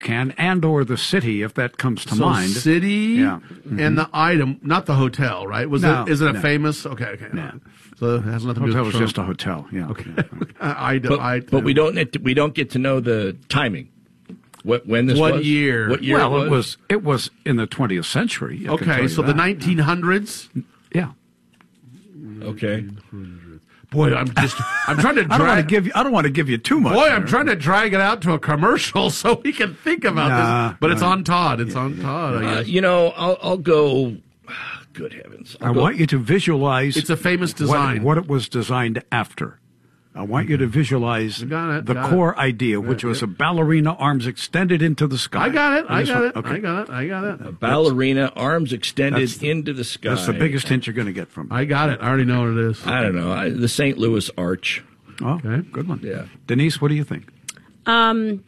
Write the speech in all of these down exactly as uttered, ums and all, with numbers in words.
can, and or the city, if that comes to so mind. City yeah. mm-hmm. and the item, not the hotel, right? Was no, it? Is it a no. famous? Okay, okay. No. So it has nothing to do Hotel with was Trump. just a hotel. Yeah. Okay. I, I, But, I, but we don't get to, we don't get to know the timing. What when this What was? year? What year? Well, it it was it was in the twentieth century. I can tell Okay, you so the that. nineteen hundreds. Yeah. Okay. Boy, I'm just I'm trying to I don't want to drag. give you. I don't want to give you too much. Boy, I'm there. trying to drag it out to a commercial so we can think about Nah, this. But it's nah. on Todd. It's on Todd. I Uh, guess. you know, I'll I'll go. Good heavens! I'll I go- want you to visualize. It's a famous what, design. what it was designed after. I want you to visualize Got it, the got core idea, which was a ballerina, arms extended into the sky. I got it. And I this got one- it. okay. I got it. I got it. ballerina, arms extended That's the- into the sky. That's the biggest hint you're going to get from me. I got it. I already know what it is. I don't know. I, the Saint Louis Arch. Oh, Okay. good one. Yeah. Denise, what do you think? Um,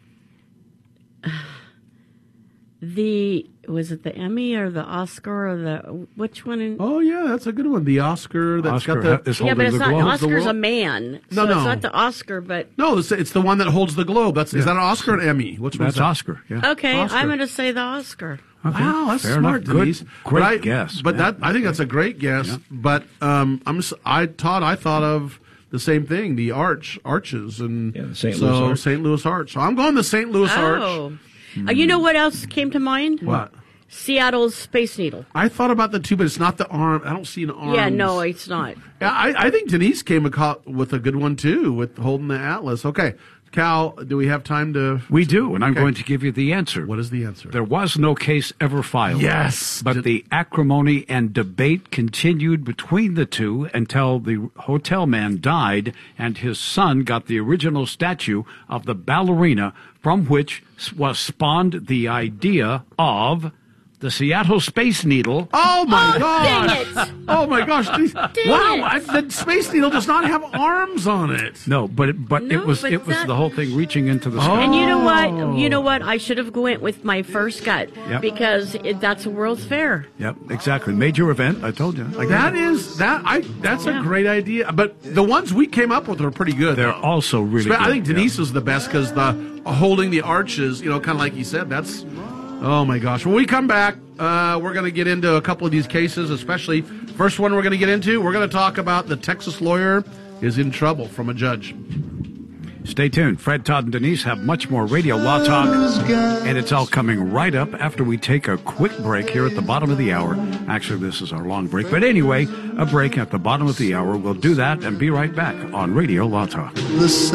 the was it the Emmy or the Oscar or the which one? In, Oh yeah, that's a good one. The Oscar that's Oscar got the is yeah, holding but it's the not. globe. Oscar's the a world- man. No, so no. it's not the Oscar, but no, it's, it's the one that holds the globe. That's is that an Oscar or an Emmy? Which one's That's that? Oscar. Yeah. okay. Oscar. I'm going to say the Oscar. Okay. Wow, that's Fair smart, enough. Good, Denise. great but I, guess. But yeah. that I think that's a great guess. Yeah. But um, I'm s- I Todd. I thought of the same thing. The arch arches and Yeah, the Saint so Louis Arch. Saint Louis Arch. So I'm going the Saint Louis Arch. Oh, Uh, you know what else came to mind? What? Seattle's Space Needle. I thought about the two, but it's not the arm. I don't see an arm. Yeah, no, it's not. Yeah, I, I think Denise came aco- with a good one too, with holding the atlas. Okay, Cal, do we have time to? We do, and I'm Okay. going to give you the answer. What is the answer? There was no case ever filed. Yes. But Did- the acrimony and debate continued between the two until the hotel man died and his son got the original statue of the ballerina, from which was spawned the idea of the Seattle Space Needle. Oh my Oh, gosh! dang it. Oh my gosh! These- wow, it. I, the Space Needle does not have arms on it. No, but it, but No, it was but it was that- the whole thing reaching into the sky. And you know what? You know what? I should have went with my first gut Yep. because it, that's a World's Fair. Yep, exactly. Major event. I told you. I got That it. is that I. That's a Yeah. great idea. But the ones we came up with are pretty good. They're though. also really Spe- I good, think yeah. Denise is the best because the uh, holding the arches, you know, kind of like you said. That's oh my gosh. When we come back, uh, we're going to get into a couple of these cases, especially first one we're going to get into. We're going to talk about the Texas lawyer is in trouble from a judge. Stay tuned. Fred, Todd, and Denise have much more Radio Law Talk, and it's all coming right up after we take a quick break here at the bottom of the hour. Actually, this is our long break, but anyway, a break at the bottom of the hour. We'll do that and be right back on Radio Law Talk.